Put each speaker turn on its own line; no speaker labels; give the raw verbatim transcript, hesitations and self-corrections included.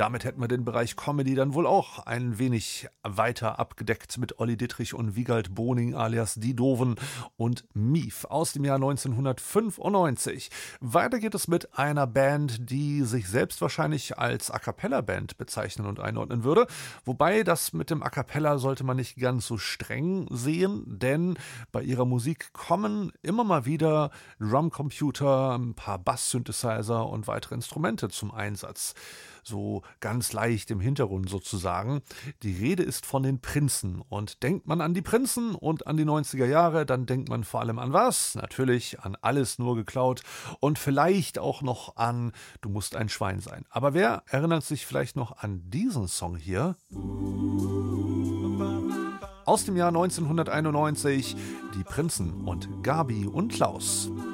Damit hätten wir den Bereich Comedy dann wohl auch ein wenig weiter abgedeckt mit Olli Dittrich und Wiegald Boning alias Die Doven und Mief aus dem Jahr neunzehnhundertfünfundneunzig. Weiter geht es mit einer Band, die sich selbst wahrscheinlich als A-Cappella-Band bezeichnen und einordnen würde. Wobei das mit dem A Cappella sollte man nicht ganz so streng sehen, denn bei ihrer Musik kommen immer mal wieder Drumcomputer, ein paar Bass-Synthesizer und weitere Instrumente zum Einsatz. So ganz leicht im Hintergrund sozusagen. Die Rede ist von den Prinzen. Und denkt man an die Prinzen und an die neunziger Jahre, dann denkt man vor allem an was? Natürlich an Alles nur geklaut und vielleicht auch noch an Du musst ein Schwein sein. Aber wer erinnert sich vielleicht noch an diesen Song hier? Aus dem Jahr neunzehnhunderteinundneunzig, die Prinzen und Gabi und Klaus.